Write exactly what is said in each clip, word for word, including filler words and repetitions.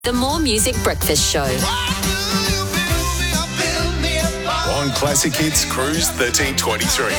The More Music Breakfast Show. On Classic Hits Cruise thirteen twenty-three.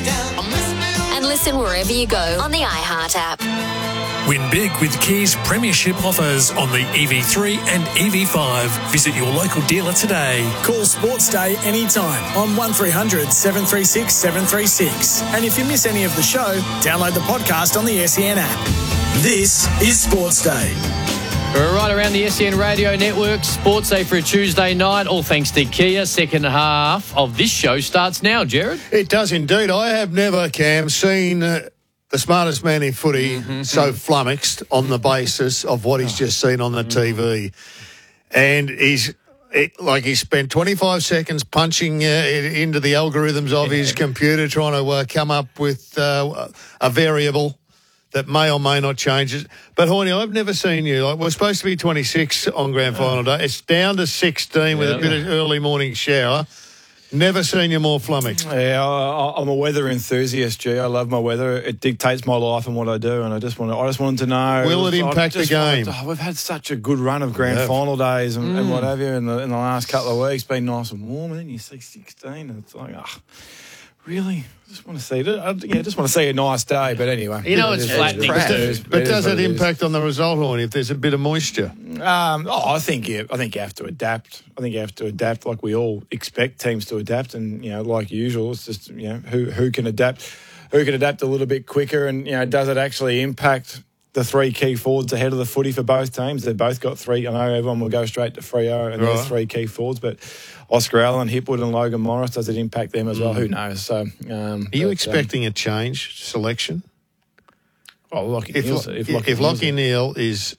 And listen wherever you go on the iHeart app. Win big with Kia's premiership offers on the E V three and E V five. Visit your local dealer today. Call Sports Day anytime on one three hundred seven three six seven three six. And if you miss any of the show, download the podcast on the S E N app. This is Sports Day. We're right around the S E N Radio Network. Sports Day for a Tuesday night, all thanks to Kia. Second half of this show starts now, Jared. It does indeed. I have never, Cam, seen uh, the smartest man in footy mm-hmm. so flummoxed on the basis of what he's just seen on the T V. And he's... It, like he spent twenty-five seconds punching uh, into the algorithms of his computer trying to uh, come up with uh, a variable that may or may not change it. But, Horny, I've never seen you. Like, we're supposed to be twenty-six on grand final day. It's down to sixteen with yeah. a bit of early morning shower. Never seen you more flummoxed. Yeah, I, I'm a weather enthusiast, G. I love my weather. It dictates my life and what I do, and I just want to, I just wanted to know. Will it impact the game? To, oh, we've had such a good run of grand final days and, mm. and what have you in the, in the last couple of weeks. It's been nice and warm, and then you see sixteen, and it's like, oh, really? I just want to see it. I, yeah, just want to see a nice day. But anyway, you know, it's, it's flattening. But, does, but does it, it impact on the result, Horny, if there's a bit of moisture? Um, oh, I think you, I think you have to adapt. I think you have to adapt, like we all expect teams to adapt, and you know, like usual, it's just you know who who can adapt, who can adapt a little bit quicker, and you know, does it actually impact the three key forwards ahead of the footy for both teams? They've both got three. I know everyone will go straight to Freo and right. there's three key forwards, but Oscar Allen, Hipwood and Logan Morris, does it impact them as well? Mm. Who knows? So, um, Are you but, expecting um, a change selection? Oh, Lockie if, Neal's, if, if, if Lockie Neal is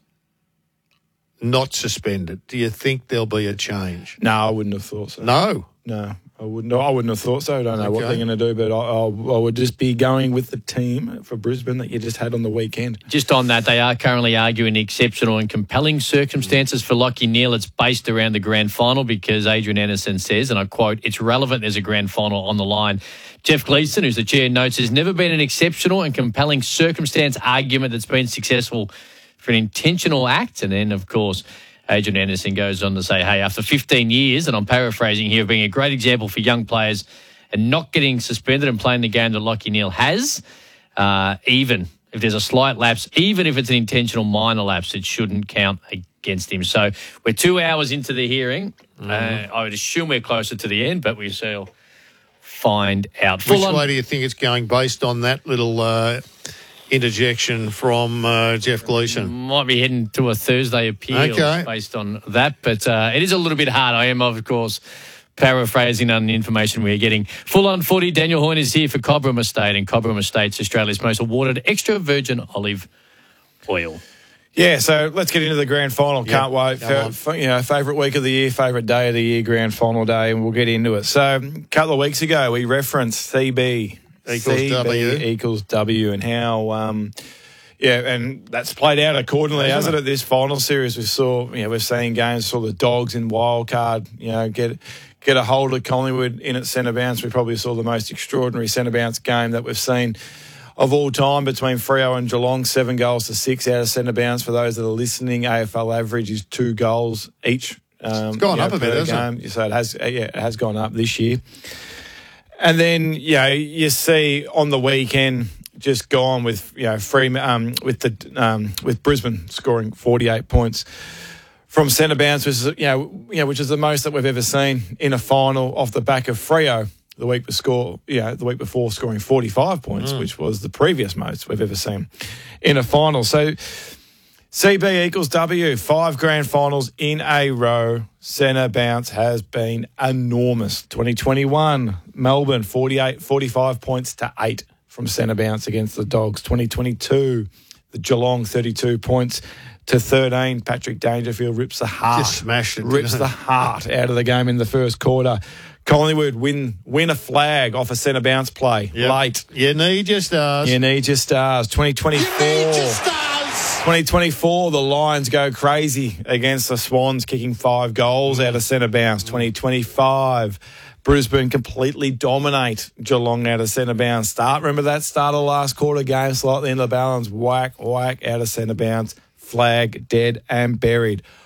not suspended, do you think there'll be a change? No, I wouldn't have thought so. No? No. I wouldn't. I wouldn't have thought so. I don't know okay. what they're going to do, but I, I, I would just be going with the team for Brisbane that you just had on the weekend. Just on that, they are currently arguing exceptional and compelling circumstances for Lockie Neal. It's based around the grand final because Adrian Anderson says, and I quote, "It's relevant. There's a grand final on the line." Jeff Gleeson, who's the chair, notes there's never been an exceptional and compelling circumstance argument that's been successful for an intentional act, and then of course, Adrian Anderson goes on to say, hey, after fifteen years, and I'm paraphrasing here, being a great example for young players and not getting suspended and playing the game that Lockie Neal has, uh, even if there's a slight lapse, even if it's an intentional minor lapse, it shouldn't count against him. So we're two hours into the hearing. Mm. Uh, I would assume we're closer to the end, but we shall find out. Which way do you think it's going based on that little... Uh interjection from uh, Jeff Gleeson? Might be heading to a Thursday appeal okay. based on that, but uh, it is a little bit hard. I am, of course, paraphrasing on the information we're getting. Full on footy, Daniel Hoyne is here for Cobram Estate, and Cobram Estate's Australia's most awarded extra virgin olive oil. Yeah, so let's get into the grand final. Yep. Can't wait. For, for, you know, favourite week of the year, favourite day of the year, grand final day, and we'll get into it. So a couple of weeks ago, we referenced C B equals C B W equals W, and how um, yeah, and that's played out accordingly, hasn't it? This final series, we saw, you know, we're seeing games, saw the Dogs in wildcard, you know, get get a hold of Collingwood in at centre bounce. We probably saw the most extraordinary centre bounce game that we've seen of all time between Freo and Geelong, seven goals to six out of centre bounce. For those that are listening, A F L average is two goals each. Um, it's gone you know, up a bit, hasn't it? So it has, yeah, it has gone up this year. And then, you know, you see on the weekend just gone with, you know, free, um, with the um, with Brisbane scoring forty-eight points from centre bounce, which is, you know, you know, which is the most that we've ever seen in a final off the back of Freo the week before, you know, the week before scoring forty-five points, mm. which was the previous most we've ever seen in a final. So C B equals W, five grand finals in a row. Centre bounce has been enormous. twenty twenty-one, Melbourne, forty-eight, forty-five points to eight from centre bounce against the Dogs. twenty twenty-two, the Geelong, thirty-two points to thirteen. Patrick Dangerfield rips the heart. Just smashed it. Rips the heart out of the game in the first quarter. Collingwood win win a flag off a centre bounce play yep. late. You need your stars. You need your stars. twenty twenty-four. You need your stars. twenty twenty-four, the Lions go crazy against the Swans, kicking five goals out of centre bounce. twenty twenty-five, Brisbane completely dominate Geelong out of centre bounce. Start, remember that start of the last quarter game, slightly into the balance, whack, whack, out of centre bounce, flag, dead and buried.